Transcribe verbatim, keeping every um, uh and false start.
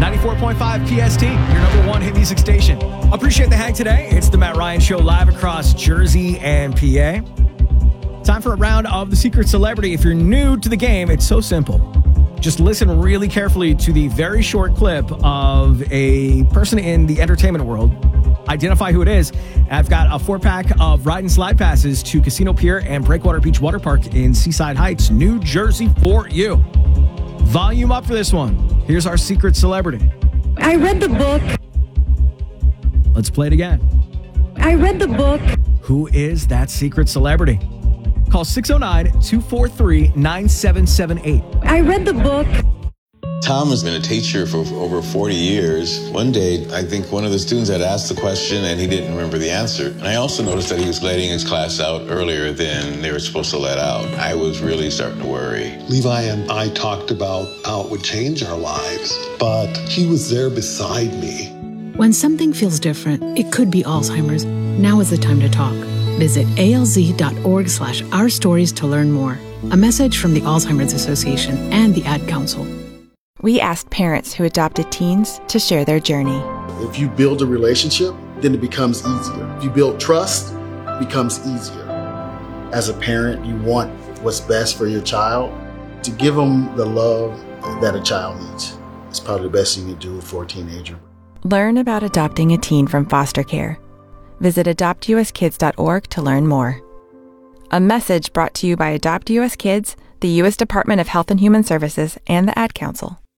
ninety-four point five P S T, your number one hit music station. Appreciate the hang today. It's the Matt Ryan Show live across Jersey and P A. Time for a round of the Secret Celebrity. If you're new to the game, it's so simple. Just listen really carefully to the very short clip of a person in the entertainment world. Identify who it is. I've got a four-pack of ride and slide passes to Casino Pier and Breakwater Beach Water Park in Seaside Heights, New Jersey for you. Volume up for this one. Here's our Secret Celebrity. I read the book. Let's play it again. I read the book. Who is that secret celebrity? Call six oh nine, two four three, nine seven seven eight. I read the book. Tom has been a teacher for over forty years. One day, I think one of the students had asked the question and he didn't remember the answer. And I also noticed that he was letting his class out earlier than they were supposed to let out. I was really starting to worry. Levi and I talked about how it would change our lives, but he was there beside me. When something feels different, it could be Alzheimer's. Now is the time to talk. Visit alz.org slash our stories to learn more. A message from the Alzheimer's Association and the Ad Council. We asked parents who adopted teens to share their journey. If you build a relationship, then it becomes easier. If you build trust, it becomes easier. As a parent, you want what's best for your child. To give them the love that a child needs. It's probably the best thing you can do for a teenager. Learn about adopting a teen from foster care. Visit adopt u s kids dot org to learn more. A message brought to you by Adopt U S Kids, the U S Department of Health and Human Services, and the Ad Council.